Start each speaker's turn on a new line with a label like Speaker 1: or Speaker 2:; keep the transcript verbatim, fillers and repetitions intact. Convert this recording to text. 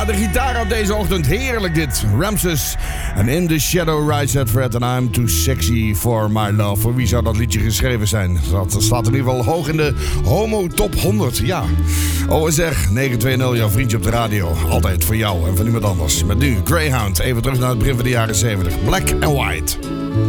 Speaker 1: de gitaar op deze ochtend. Heerlijk dit. Ramses. En In the Shadow Rides that Fred. And I'm too sexy for my love. Voor wie zou dat liedje geschreven zijn? Dat staat in ieder geval hoog in de Homo Top honderd. Ja. O S R negen twee nul, jouw vriendje op de radio. Altijd voor jou en voor niemand anders. Met nu Greyhound. Even terug naar het begin van de jaren zeventig. Black and White.